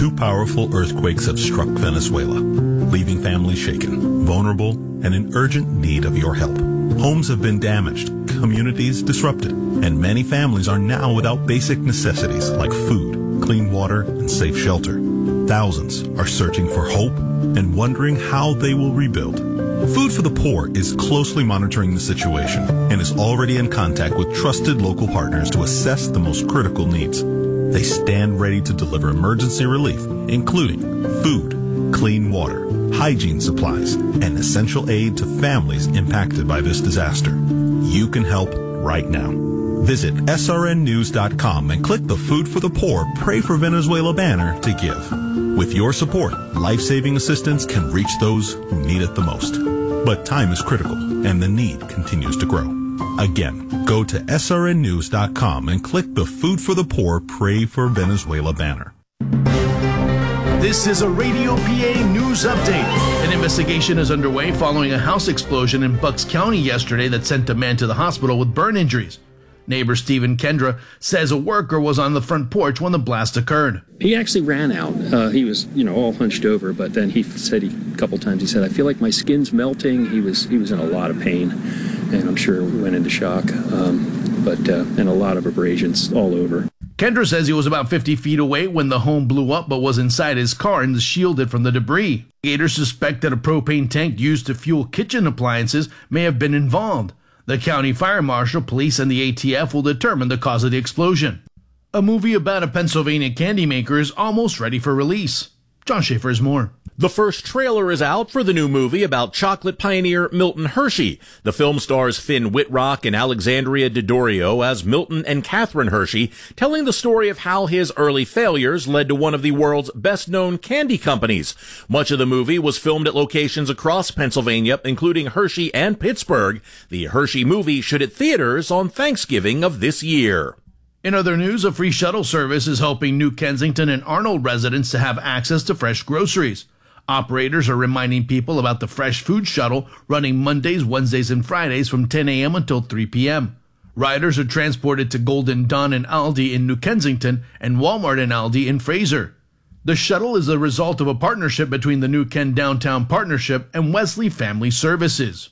Two powerful earthquakes have struck Venezuela, leaving families shaken, vulnerable, and in urgent need of your help. Homes have been damaged, communities disrupted, and many families are now without basic necessities like food, clean water, and safe shelter. Thousands are searching for hope and wondering how they will rebuild. Food for the Poor is closely monitoring the situation and is already in contact with trusted local partners to assess the most critical needs. They stand ready to deliver emergency relief, including food, clean water, hygiene supplies, and essential aid to families impacted by this disaster. You can help right now. Visit srnnews.com and click the Food for the Poor Pray for Venezuela banner to give. With your support, life-saving assistance can reach those who need it the most. But time is critical, and the need continues to grow. Again, go to srnnews.com and click the Food for the Poor Pray for Venezuela banner. This is a Radio PA news update. An investigation is underway following a house explosion in Bucks County yesterday that sent a man to the hospital with burn injuries. Neighbor Stephen Kendra says a worker was on the front porch when the blast occurred. He actually ran out. He was, all hunched over, but then he said a couple times, he said, I feel like my skin's melting. He was in a lot of pain, and I'm sure went into shock, and a lot of abrasions all over. Kendra says he was about 50 feet away when the home blew up, but was inside his car and shielded from the debris. Investigators suspect that a propane tank used to fuel kitchen appliances may have been involved. The county fire marshal, police, and the ATF will determine the cause of the explosion. A movie about a Pennsylvania candy maker is almost ready for release. John Schaefer has more. The first trailer is out for the new movie about chocolate pioneer Milton Hershey. The film stars Finn Wittrock and Alexandria Daddario as Milton and Catherine Hershey, telling the story of how his early failures led to one of the world's best-known candy companies. Much of the movie was filmed at locations across Pennsylvania, including Hershey and Pittsburgh. The Hershey movie should hit theaters on Thanksgiving of this year. In other news, a free shuttle service is helping New Kensington and Arnold residents to have access to fresh groceries. Operators are reminding people about the Fresh Food Shuttle running Mondays, Wednesdays, and Fridays from 10 a.m. until 3 p.m. Riders are transported to Golden Dawn and Aldi in New Kensington and Walmart and Aldi in Fraser. The shuttle is the result of a partnership between the New Ken Downtown Partnership and Wesley Family Services.